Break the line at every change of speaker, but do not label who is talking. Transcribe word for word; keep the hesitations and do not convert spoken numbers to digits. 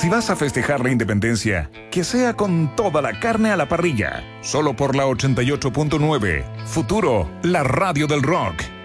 Si vas a festejar la independencia, que sea con toda la carne a la parrilla. Solo por la ochenta y ocho punto nueve. Futuro, la radio del rock.